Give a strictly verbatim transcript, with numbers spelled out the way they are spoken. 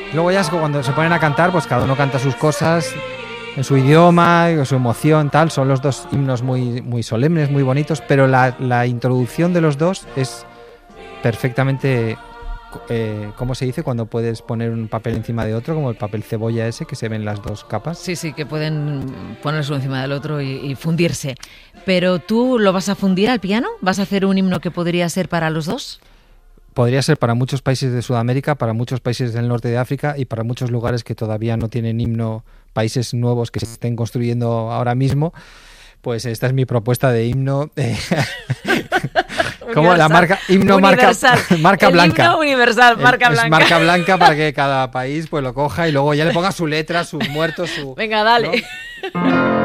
Luego ya es cuando se ponen a cantar, pues cada uno canta sus cosas en su idioma, en su emoción, tal. Son los dos himnos muy, muy solemnes, muy bonitos, pero la, la introducción de los dos es perfectamente, eh, ¿cómo se dice? Cuando puedes poner un papel encima de otro, como el papel cebolla ese, que se ven las dos capas. Sí, sí, que pueden ponerse uno encima del otro y, y fundirse. Pero ¿tú lo vas a fundir al piano? ¿Vas a hacer un himno que podría ser para los dos? Podría ser para muchos países de Sudamérica, para muchos países del norte de África y para muchos lugares que todavía no tienen himno, países nuevos que se estén construyendo ahora mismo. Pues esta es mi propuesta de himno. Eh, como la marca himno marca, marca el blanca. Himno universal, marca el, blanca. Es marca blanca para que cada país pues lo coja y luego ya le ponga su letra, sus muertos, su. Venga, dale. ¿No?